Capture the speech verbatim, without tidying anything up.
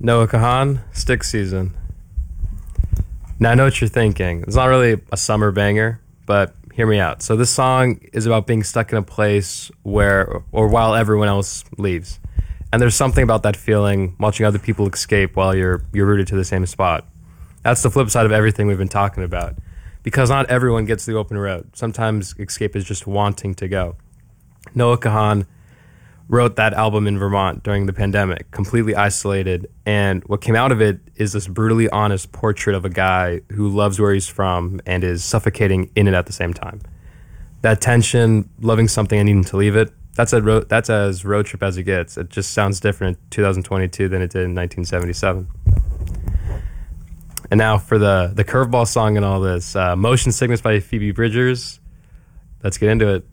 Noah Kahan, Stick Season. Now I know what you're thinking. It's not really a summer banger, but hear me out. So this song is about being stuck in a place where, or while everyone else leaves. And there's something about that feeling, watching other people escape while you're you're rooted to the same spot. That's the flip side of everything we've been talking about. Because not everyone gets the open road. Sometimes escape is just wanting to go. Noah Kahan wrote that album in Vermont during the pandemic, completely isolated, and what came out of it is this brutally honest portrait of a guy who loves where he's from and is suffocating in it at the same time. That tension, loving something and needing to leave it, that's, a ro- that's as road trip as it gets. It just sounds different in two thousand twenty-two than it did in nineteen seventy-seven. And now for the, the curveball song and all this, uh, Motion Sickness by Phoebe Bridgers. Let's get into it.